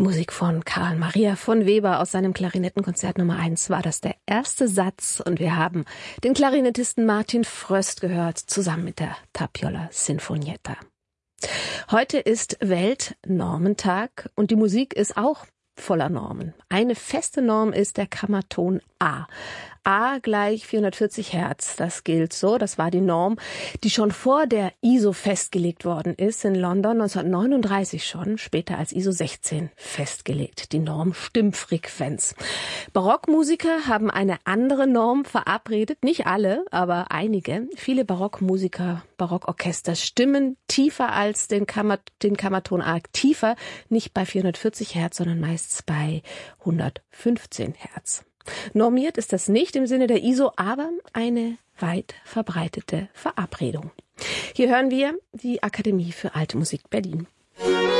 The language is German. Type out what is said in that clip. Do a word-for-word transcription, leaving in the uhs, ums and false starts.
Musik von Karl Maria von Weber aus seinem Klarinettenkonzert Nummer eins war das der erste Satz und wir haben den Klarinettisten Martin Fröst gehört, zusammen mit der Tapiola Sinfonietta. Heute ist Weltnormentag und die Musik ist auch voller Normen. Eine feste Norm ist der Kammerton A. A gleich vierhundertvierzig Hertz. Das gilt so. Das war die Norm, die schon vor der I S O festgelegt worden ist in London neunzehnhundertneununddreißig schon, später als I S O sechzehn festgelegt. Die Norm Stimmfrequenz. Barockmusiker haben eine andere Norm verabredet. Nicht alle, aber einige. Viele Barockmusiker, Barockorchester stimmen tiefer als den, Kammer, den Kammerton A. Tiefer, nicht bei vierhundertvierzig Hertz, sondern meist bei hundertfünfzehn Hertz. Normiert ist das nicht im Sinne der I S O, aber eine weit verbreitete Verabredung. Hier hören wir die Akademie für Alte Musik Berlin.